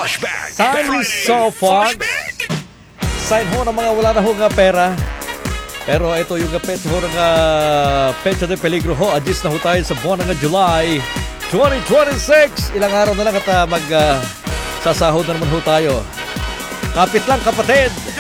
Flashback. Time is so fun. Sign ho ng mga wala na ho nga pera. Pero ito yung petsa ho ng petsa de peligro ho. Adjust na ho tayo sa buwan ng July 2026. Ilang araw na lang at sasahod na naman ho tayo. Kapit lang kapatid.